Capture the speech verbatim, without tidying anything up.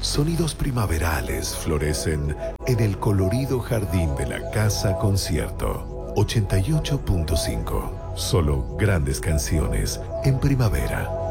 Sonidos primaverales florecen en el colorido jardín de la Casa Concierto. ochenta y ocho punto cinco. Solo grandes canciones en primavera.